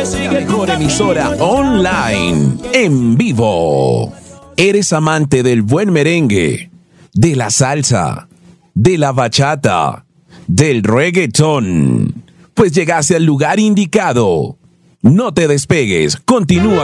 La mejor emisora online, en vivo. ¿Eres amante del buen merengue, de la salsa, de la bachata, del reggaetón? Pues llegaste al lugar indicado. No te despegues, continúa